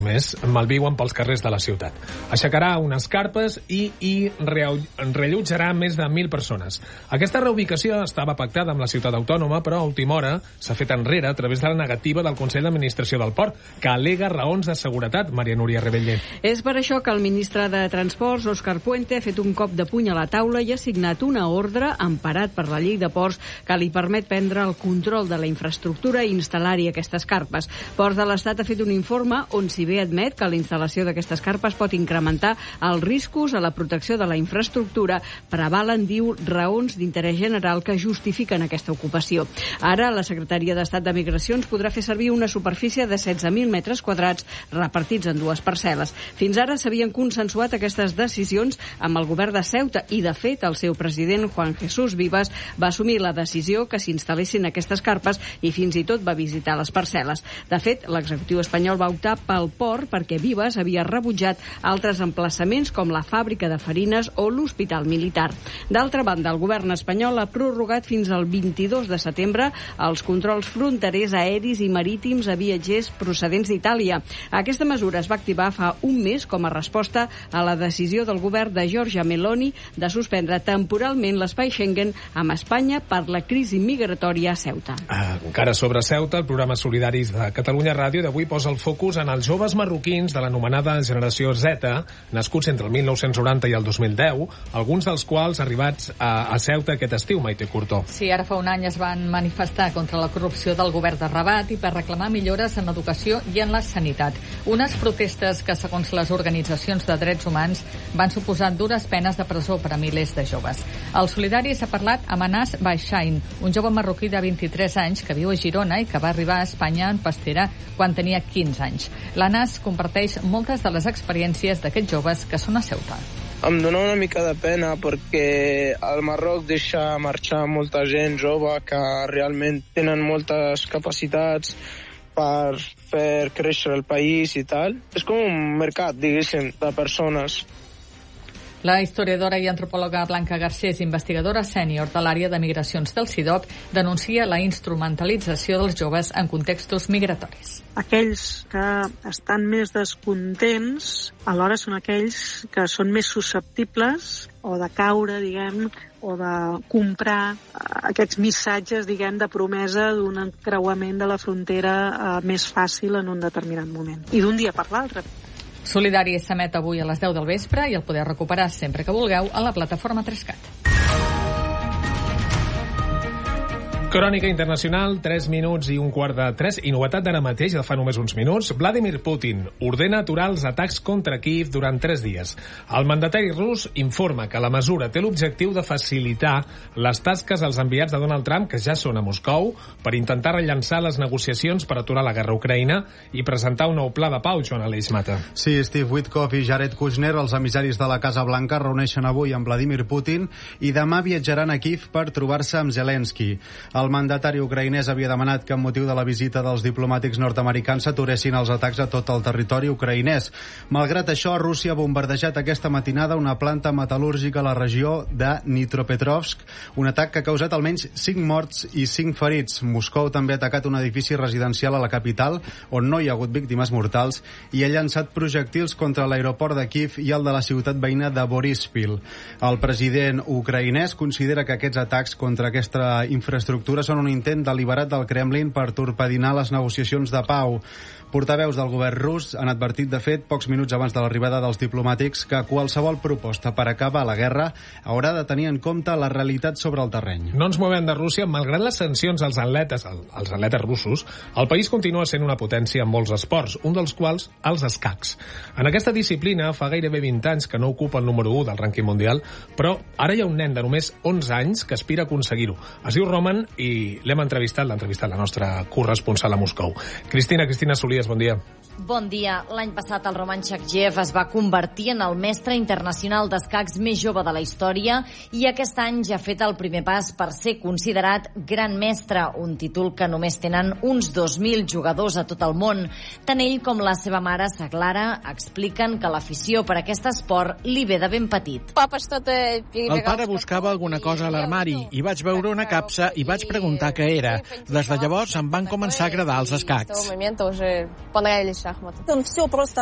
més malviuen pels carrers de la ciutat. Aixecarà unes carpes i rellotjarà més de 1.000 persones. Aquesta reubicació estava pactada amb la ciutat autònoma, però a última hora s'ha fet enrere a través de la negativa del Consell d'Administració del Port, que al·lega raons de seguretat. Maria Núria Rebellé. És per això que el ministre de Transports, Òscar Puente, ha fet un cop de puny a la taula i ha signat una ordre emparat per la llei de ports que li permet prendre el control de la infraestructura i instal·lar-hi aquestes carpes. Ports de l'Estat ha fet un informe on s'hi admet que la instal·lació d'aquestes carpes pot incrementar els riscos a la protecció de la infraestructura, prevalen, diu, raons d'interès general que justifiquen aquesta ocupació. Ara, la Secretaria d'Estat de Migracions podrà fer servir una superfície de 16.000 metres quadrats repartits en dues parcel·les. Fins ara s'havien consensuat aquestes decisions amb el govern de Ceuta i, de fet, el seu president, Juan Jesús Vivas, va assumir la decisió que s'instal·lessin aquestes carpes i fins i tot va visitar les parcel·les. De fet, l'executiu espanyol va optar pel port perquè Vivas havia rebutjat altres emplaçaments com la fàbrica de farines o l'hospital militar. D'altra banda, el govern espanyol ha prorrogat fins al 22 de setembre els controls fronterers aeris i marítims a viatgers procedents d'Itàlia. Aquesta mesura es va activar fa un mes com a resposta a la decisió del govern de Giorgia Meloni de suspendre temporalment l'espai Schengen amb Espanya per la crisi migratòria a Ceuta. Encara sobre Ceuta, el programa Solidaris de Catalunya Ràdio d'avui posa el focus en els joves marroquins de l'anomenada generació Z, nascuts entre el 1990 i el 2010, alguns dels quals arribats a Ceuta aquest estiu, Maite Curtó. Sí, ara fa un any es van manifestar contra la corrupció del govern de Rabat i per reclamar millores en l'educació i en la sanitat. Unes protestes que, segons les organitzacions de drets humans, van suposar dures penes de presó per a milers de joves. El Solidaris ha parlat amb Anas Baixain, un jove marroquí de 23 anys que viu a Girona i que va arribar a Espanya en pastera quan tenia 15 anys. L'Anas comparteix moltes de les experiències d'aquests joves que són a Ceuta. Em dona una mica de pena perquè el Marroc deixa marxar molta gent jove que realment tenen moltes capacitats per fer créixer el país i tal. És com un mercat, diguéssim, de persones. La historiadora i antropòloga Blanca Garcés, investigadora sènior de l'àrea de migracions del CIDOC, denuncia la instrumentalització dels joves en contextos migratoris. Aquells que estan més descontents alhora són aquells que són més susceptibles o de caure, diguem, o de comprar aquests missatges, diguem, de promesa d'un encreuament de la frontera més fàcil en un determinat moment. I d'un dia per l'altre. Solidari s'emet avui a les 10 del vespre i el podeu recuperar sempre que vulgueu a la plataforma 3CAT. Crònica internacional, 3 minuts i un quart de 3. I novetat d'ara mateix, de fa només uns minuts, Vladimir Putin ordena aturar els atacs contra Kíev durant 3 dies. El mandatari rus informa que la mesura té l'objectiu de facilitar les tasques als enviats de Donald Trump, que ja són a Moscou, per intentar rellançar les negociacions per aturar la guerra a Ucraïna i presentar un nou pla de pau. Joan Aleix Mata. Sí, Steve Witkoff i Jared Kushner, els emissaris de la Casa Blanca, reuneixen avui amb Vladimir Putin i demà viatjaran a Kíev per trobar-se amb Zelensky. El mandatari ucraïnès havia demanat que, amb motiu de la visita dels diplomàtics nord-americans, s'aturessin els atacs a tot el territori ucraïnès. Malgrat això, Rússia ha bombardejat aquesta matinada una planta metal·lúrgica a la regió de Dnipropetrovsk, un atac que ha causat almenys 5 morts i 5 ferits. Moscou també ha atacat un edifici residencial a la capital, on no hi ha hagut víctimes mortals, i ha llançat projectils contra l'aeroport de Kíev i el de la ciutat veïna de Borispil. El president ucraïnès considera que aquests atacs contra aquesta infraestructura són un intent deliberat del Kremlin per torpedinar les negociacions de pau. Portaveus del govern rus han advertit, de fet, pocs minuts abans de l'arribada dels diplomàtics, que qualsevol proposta per acabar la guerra haurà de tenir en compte la realitat sobre el terreny. No ens movem de Rússia. Malgrat les sancions als atletes russos, el país continua sent una potència en molts esports, un dels quals els escacs. En aquesta disciplina fa gairebé 20 anys que no ocupa el número 1 del rànquing mundial, però ara hi ha un nen de només 11 anys que aspira a aconseguir-ho. Es diu Roman i l'hem entrevistat, la nostra corresponsal a Moscou. Cristina Solies, bon dia. Bon dia. L'any passat el Roman Chakjev es va convertir en el mestre internacional d'escacs més jove de la història i aquest any ja ha fet el primer pas per ser considerat gran mestre, un títol que només tenen uns 2.000 jugadors a tot el món. Tant ell com la seva mare, sa Clara, expliquen que l'afició per aquest esport li ve de ben petit. El pare buscava alguna cosa a l'armari i vaig veure una capsa i vaig preguntar què era. Des de llavors em van començar a agradar els escacs.